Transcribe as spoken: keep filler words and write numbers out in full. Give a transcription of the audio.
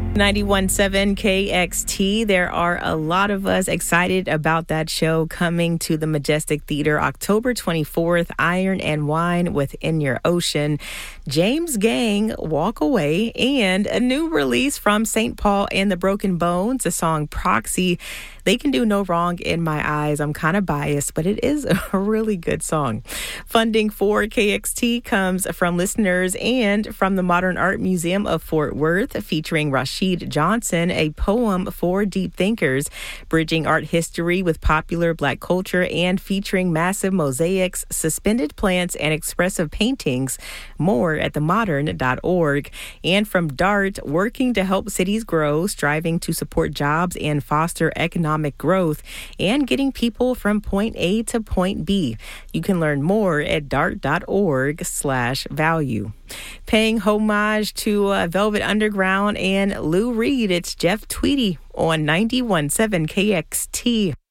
ninety-one point seven K X T. There are a lot of us excited about that show coming to the Majestic Theater October twenty-fourth, Iron and Wine Within Your Ocean, James Gang, Walk Away, and a new release from Saint Paul and the Broken Bones, the song Proxy. They Can Do No Wrong in My Eyes. I'm kind of biased, but it is a really good song. Funding for K X T comes from listeners and from the Modern Art Museum of Fort Worth, featuring Rashid Johnson, a poem for deep thinkers, bridging art history with popular Black culture and featuring massive mosaics, suspended plants, and expressive paintings. More at the modern dot org. And from DART, working to help cities grow, striving to support jobs and foster economic growth, and getting people from point A to point B. You can learn more at dart dot org slash value. Paying homage to uh, Velvet Underground and Lou Reed, it's Jeff Tweedy on ninety-one point seven K X T.